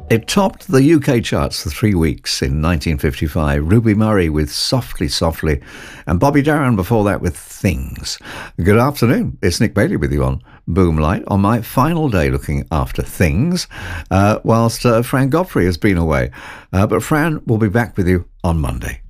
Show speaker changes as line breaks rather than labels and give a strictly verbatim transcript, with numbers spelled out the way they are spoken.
It topped the U K charts for three weeks in nineteen fifty-five. Ruby Murray with Softly Softly and Bobby Darin before that with Things. Good afternoon. It's Nick Bailey with you on Boomlight on my final day looking after Things, uh, whilst uh, Fran Godfrey has been away. Uh, but Fran will be back with you on Monday.